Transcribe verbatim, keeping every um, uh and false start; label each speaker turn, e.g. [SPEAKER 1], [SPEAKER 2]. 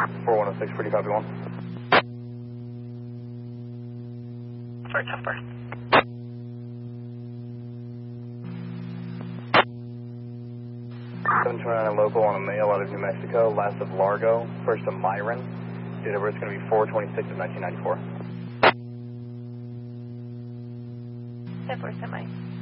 [SPEAKER 1] four one oh six, pretty copy one.
[SPEAKER 2] Sorry, tough bar.
[SPEAKER 1] seven twenty-nine local on a mail out of New Mexico, last of Largo, first of Myron. Date of birth is going to be four twenty-six of nineteen ninety-four.
[SPEAKER 2] That first of Mike.